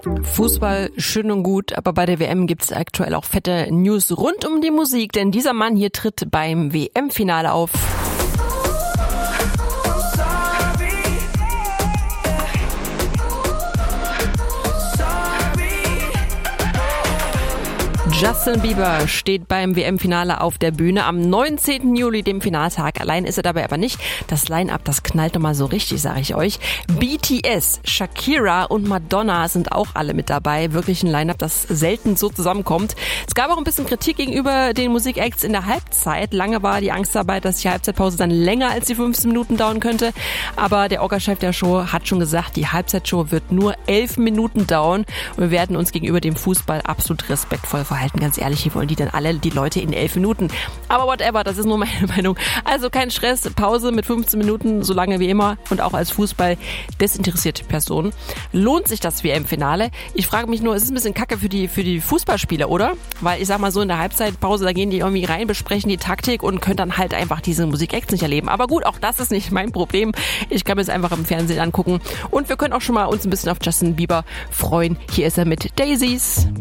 Fußball schön und gut, aber bei der WM gibt's aktuell auch fette News rund um die Musik, denn dieser Mann hier tritt beim WM-Finale auf. Justin Bieber steht beim WM-Finale auf der Bühne am 19. Juli, dem Finaltag. Allein ist er dabei aber nicht. Das Line-Up, das knallt nochmal so richtig, sage ich euch. BTS, Shakira und Madonna sind auch alle mit dabei. Wirklich ein Line-Up, das selten so zusammenkommt. Es gab auch ein bisschen Kritik gegenüber den Musikacts in der Halbzeit. Lange war die Angst dabei, dass die Halbzeitpause dann länger als die 15 Minuten dauern könnte. Aber der Orga-Chef der Show hat schon gesagt, die Halbzeitshow wird nur 11 Minuten dauern. Und wir werden uns gegenüber dem Fußball absolut respektvoll verhalten. Ganz ehrlich, hier wollen die dann alle die Leute in 11 Minuten. Aber whatever, das ist nur meine Meinung. Also kein Stress, Pause mit 15 Minuten, so lange wie immer. Und auch als Fußball desinteressierte Person. Lohnt sich das WM-Finale? Ich frage mich nur, es ist ein bisschen kacke für die Fußballspieler, oder? Weil ich sag mal so, in der Halbzeitpause, da gehen die irgendwie rein, besprechen die Taktik und können dann halt einfach diese Musik-Acts nicht erleben. Aber gut, auch das ist nicht mein Problem. Ich kann mir es einfach im Fernsehen angucken. Und wir können auch schon mal uns ein bisschen auf Justin Bieber freuen. Hier ist er mit Daisies.